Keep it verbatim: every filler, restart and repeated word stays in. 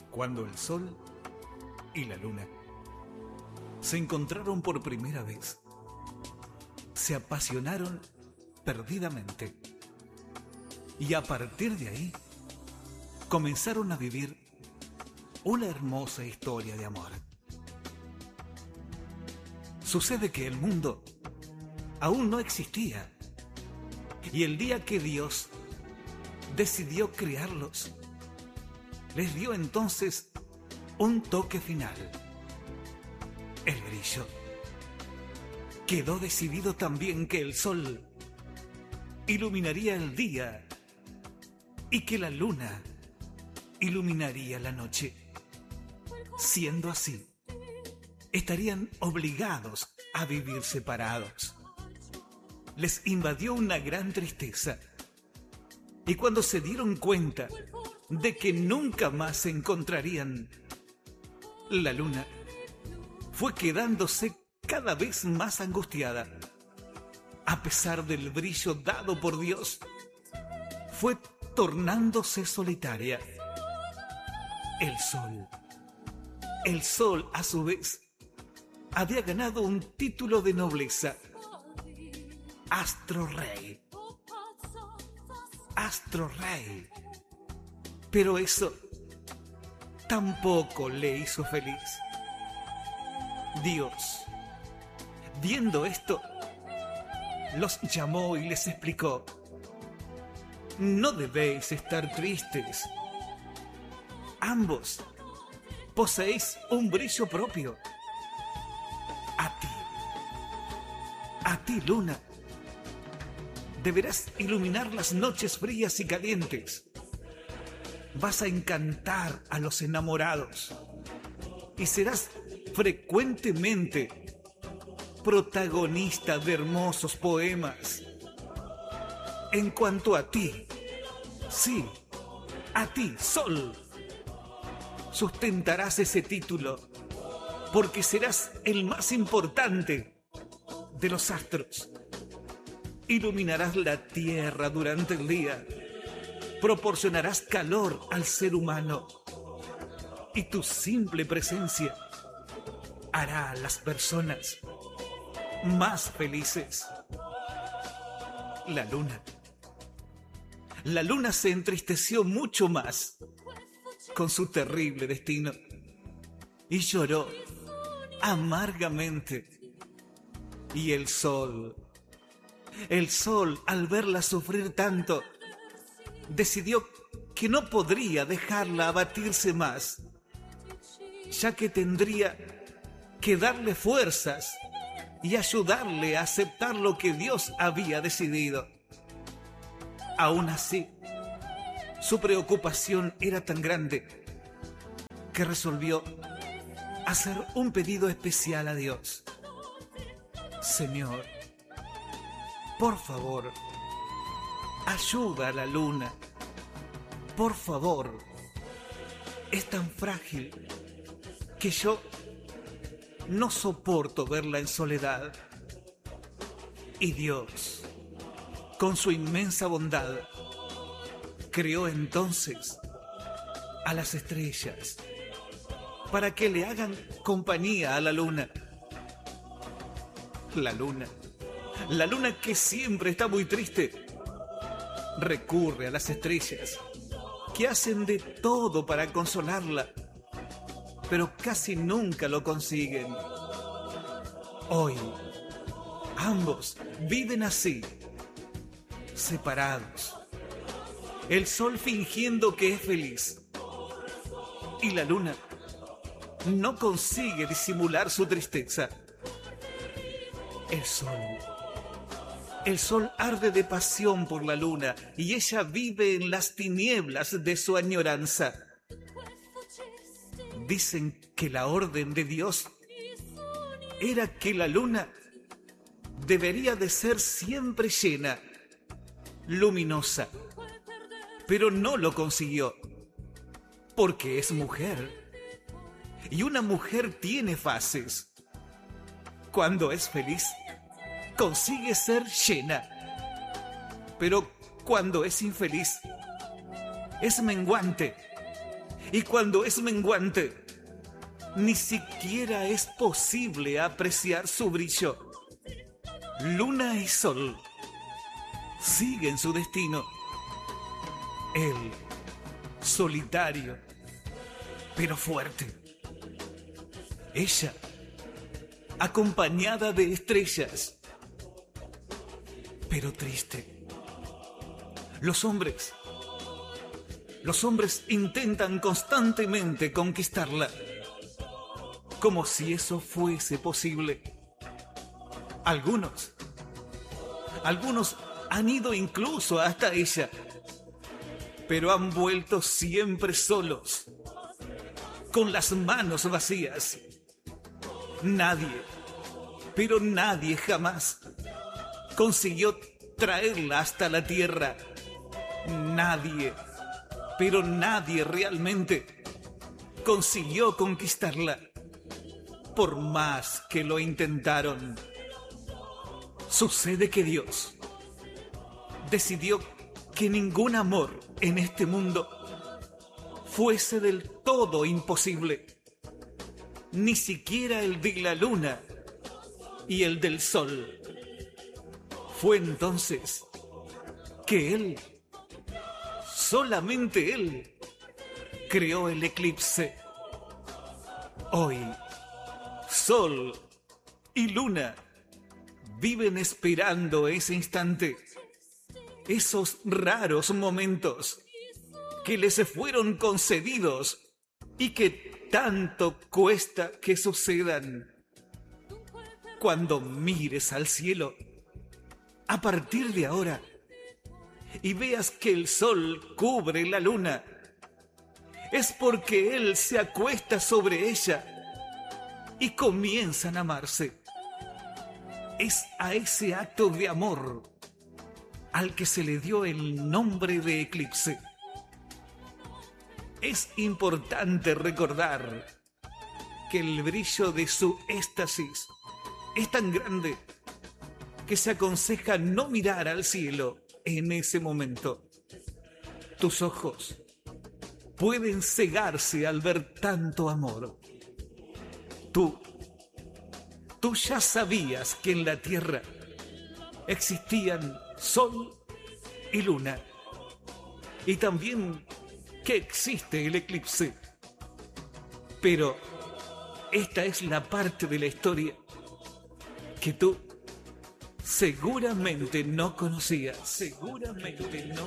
Cuando el sol y la luna se encontraron por primera vez, se apasionaron perdidamente y a partir de ahí comenzaron a vivir una hermosa historia de amor. Sucede que el mundo aún no existía y el día que Dios decidió crearlos, les dio entonces un toque final: el brillo. Quedó decidido también que el sol iluminaría el día y que la luna iluminaría la noche. Siendo así, estarían obligados a vivir separados. Les invadió una gran tristeza y cuando se dieron cuenta de que nunca más se encontrarían, la luna fue quedándose cada vez más angustiada. A pesar del brillo dado por Dios, fue tornándose solitaria. El sol, el sol a su vez, había ganado un título de nobleza: Astro Rey. Astro Rey. Pero eso tampoco le hizo feliz. Dios, viendo esto, los llamó y les explicó: no debéis estar tristes. Ambos poseéis un brillo propio. A ti, a ti, luna, deberás iluminar las noches frías y calientes. Vas a encantar a los enamorados y serás frecuentemente protagonista de hermosos poemas. En cuanto a ti, sí, a ti, sol, sustentarás ese título porque serás el más importante de los astros. Iluminarás la tierra durante el día, proporcionarás calor al ser humano y tu simple presencia hará a las personas más felices. La luna. La luna se entristeció mucho más con su terrible destino y lloró amargamente. Y el sol, el sol, al verla sufrir tanto, decidió que no podría dejarla abatirse más, ya que tendría que darle fuerzas y ayudarle a aceptar lo que Dios había decidido. Aún así, su preocupación era tan grande que resolvió hacer un pedido especial a Dios. Señor, por favor, ayuda a la luna. Por favor, es tan frágil que yo no soporto verla en soledad. Y Dios, con su inmensa bondad, creó entonces a las estrellas para que le hagan compañía a la luna. La luna, la luna que siempre está muy triste, recurre a las estrellas, que hacen de todo para consolarla, pero casi nunca lo consiguen. Hoy, ambos viven así, separados. El sol fingiendo que es feliz y la luna no consigue disimular su tristeza. El sol, el sol arde de pasión por la luna y ella vive en las tinieblas de su añoranza. Dicen que la orden de Dios era que la luna debería de ser siempre llena, luminosa, pero no lo consiguió, porque es mujer, y una mujer tiene fases. Cuando es feliz, consigue ser llena, pero cuando es infeliz, es menguante, Y cuando es menguante, ni siquiera es posible apreciar su brillo. Luna y sol siguen su destino. Él, solitario, pero fuerte. Ella, acompañada de estrellas, pero triste. Los hombres, los hombres intentan constantemente conquistarla, como si eso fuese posible. Algunos, algunos han ido incluso hasta ella, pero han vuelto siempre solos, con las manos vacías. Nadie, pero nadie jamás consiguió traerla hasta la tierra. Nadie, pero nadie realmente consiguió conquistarla, por más que lo intentaron. Sucede que Dios decidió que ningún amor en este mundo fuese del todo imposible, ni siquiera el de la luna y el del sol. Fue entonces que Él, solamente Él, creó el eclipse. Hoy, sol y luna viven esperando ese instante, esos raros momentos que les fueron concedidos y que tanto cuesta que sucedan. Cuando mires al cielo, a partir de ahora, y veas que el sol cubre la luna, es porque él se acuesta sobre ella y comienzan a amarse. Es a ese acto de amor al que se le dio el nombre de eclipse. Es importante recordar que el brillo de su éxtasis es tan grande que se aconseja no mirar al cielo en ese momento. Tus ojos pueden cegarse al ver tanto amor. Tú, tú ya sabías que en la tierra existían sol y luna, y también que existe el eclipse. Pero esta es la parte de la historia que tú seguramente no conocías. Seguramente no